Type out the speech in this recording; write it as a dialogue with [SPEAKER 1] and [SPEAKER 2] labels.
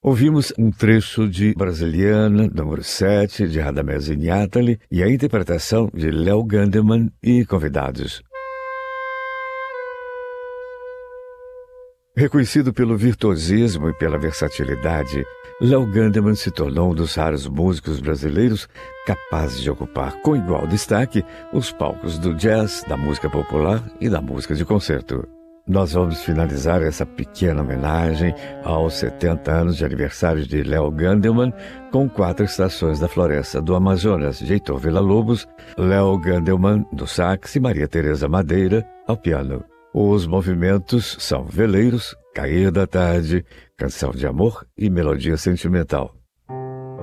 [SPEAKER 1] Ouvimos um trecho de Brasiliana, número 7, de Radamés Inátali, e a interpretação de Léo Gandelman e convidados. Reconhecido pelo virtuosismo e pela versatilidade, Léo Gandelman se tornou um dos raros músicos brasileiros capazes de ocupar com igual destaque os palcos do jazz, da música popular e da música de concerto. Nós vamos finalizar essa pequena homenagem aos 70 anos de aniversário de Léo Gandelman com 4 estações da Floresta do Amazonas, de Heitor Villa-Lobos, Léo Gandelman no sax e Maria Tereza Madeira ao piano. Os movimentos são Veleiros, Cair da Tarde, Canção de Amor e Melodia Sentimental.